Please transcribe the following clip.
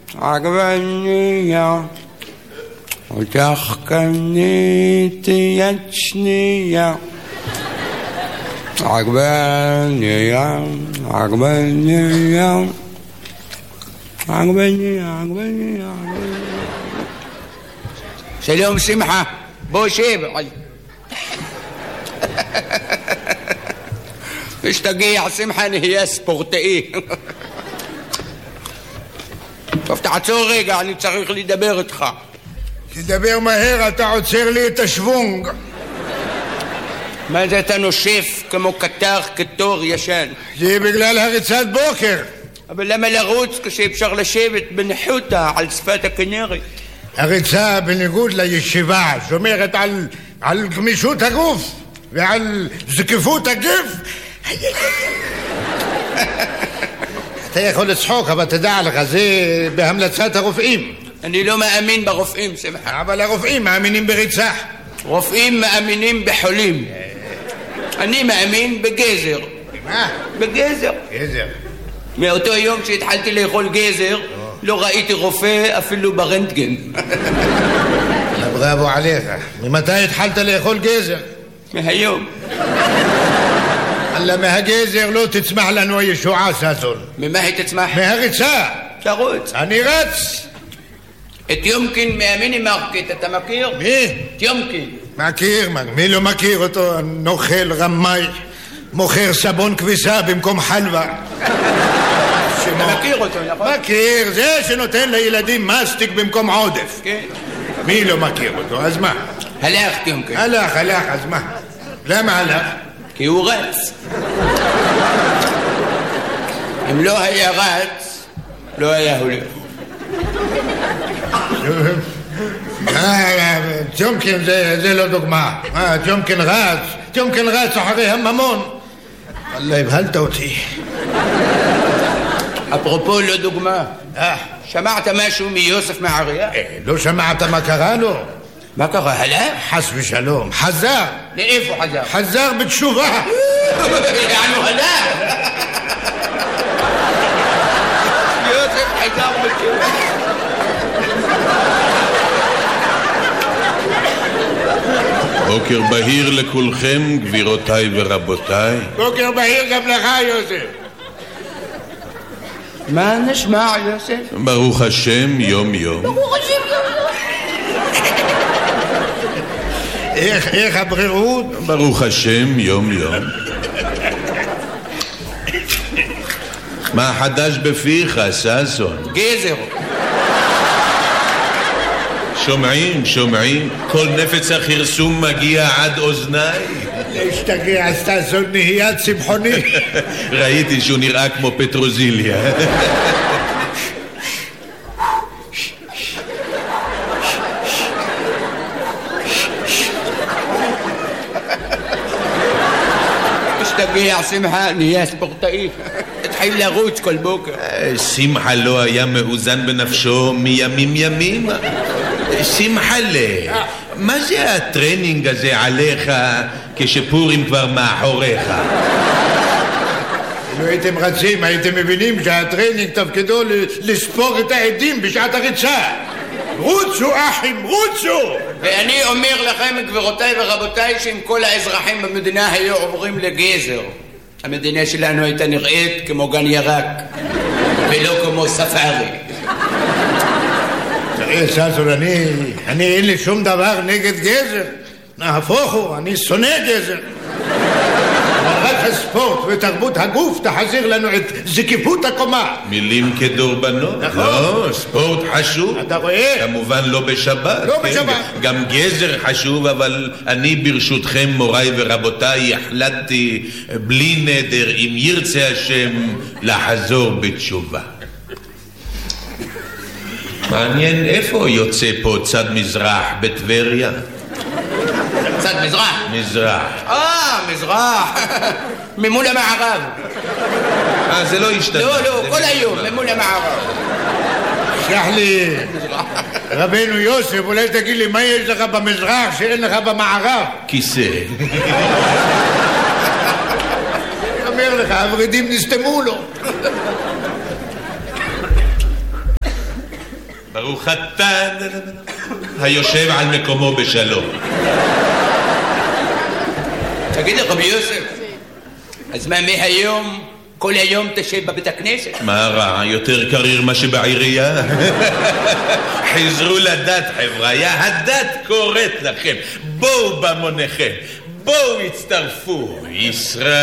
عجبني وتحكمني يد شنية عجبني عجبني عجبني عجبني. سلام سمحة بوشيب مش تقيع سمحة هي سبورتي תפתח עצור רגע, אני צריך לדבר איתך. תדבר מהר, אתה עוצר לי את השוונג. מה זה אתה נושף כמו קטר כתור ישן? זה בגלל הריצת בוקר. אבל למה לרוץ כשאפשר לשבת בניחותא על שפת הכנרת? הריצה בניגוד לישיבה שומרת על גמישות הגוף ועל זקיפות הגוף. אתה יכול לצחוק, אבל תדע לך, זה בהמלצת הרופאים. אני לא מאמין ברופאים, שמחה. אבל הרופאים מאמינים בריצה. רופאים מאמינים בחולים. אני מאמין בגזר. מה? בגזר. גזר. מאותו יום שהתחלתי לאכול גזר, לא ראיתי רופא אפילו ברנטגן. בראבו עליך. ממתי התחלת לאכול גזר? מהיום. אללה, מהגזר לא תצמח לנו הישועה, ססון. ממה היא תצמח? מהריצה. תרוץ. אני רץ. את יומקין מהמיני מרקט, אתה מכיר? מי? את יומקין. מכיר, מי לא מכיר אותו? נוכל, רמאי, מוכר סבון כביסה במקום חלווה. אתה מכיר אותו, נכון? מכיר, זה שנותן לילדים מסטיק במקום עודף. כן. מי לא מכיר אותו? אז מה? הלך יומקין. הלך, אז מה? למה הלך? כי הוא רץ. אם לא היה רץ, לא היה הולך. ג'ומקין זה לא דוגמה. ג'ומקין רץ אחרי הממון. אללה, הבהלת אותי. אפרופו לא דוגמה, שמעת משהו מיוסף מעריה? לא שמעת מה קרה לו? מה קרה? הלך? חס ושלום, חזר. לאיפה חזר? חזר בתשובה. יענו הלך. יוסף חזר בתשובה. בוקר בהיר לכולכם, גבירותיי ורבותיי. בוקר בהיר גם לך, יוסף. מה נשמע, יוסף? ברוך השם, יום יום. ברוך השם, יום יום. איך הבריאות? ברוך השם, יום יום. מה חדש בפיך, ססון? גזר. שומעים, כל נפץ החרסום מגיע עד אוזניי. להשתגע, ססון נהיה צמחוני. ראיתי שהוא נראה כמו פטרוזיליה. תגיע, שמחה, נהיה ספורטאי. התחיל לרוץ כל בוקר. שמחה לא היה מאוזן בנפשו מימים ימים. שמחלה, מה זה הטרנינג הזה עליך כשפורים כבר מאחוריך? אם הייתם רצים, הייתם מבינים שהטרנינג תפקידו לספור את העדים בשעת הריצה. רוצו אחים, רוצו! ואני אומר לכם, גבירותיי ורבותיי, שאם כל האזרחים במדינה היו עוברים לגזר, המדינה שלנו הייתה נראית כמו גן ירק ולא כמו ספארי. תראה, ססון, אני אין לי שום דבר נגד גזר. נהפוך הוא, אני שונא גזר. אבל רק הספורט ותרבות הגוף תחזיר לנו את זקיפות הקומה. מילים כדורבנות. נכון. לא, ספורט חשוב. אתה רואה? כמובן לא בשבת. לא בשבת. גם גזר חשוב, אבל אני ברשותכם, מוריי ורבותיי, החלטתי בלי נדר, אם ירצה השם, לחזור בתשובה. מעניין איפה יוצא פה צד מזרח בטבריה? צד מזרח? מזרח. מזרח. ממול המערב. זה לא השתנה. לא, כל היום, ממול המערב. שלח לי, רבנו יוסף, אולי תגיד לי מה יש לך במזרח שאין לך במערב? כיסא. אומר לך, הורידים נסתמו לו. ברוך אתה היושב על מקומו בשלום. תגיד לי, רבי יוסף, אז מה מהיום, כל היום תשב בבית הכנסת? מה רע? יותר קריר מה שבעירייה? חזרו לדת, חבריה, הדת קוראת לכם. בואו במוניכם, בואו הצטרפו. ישראל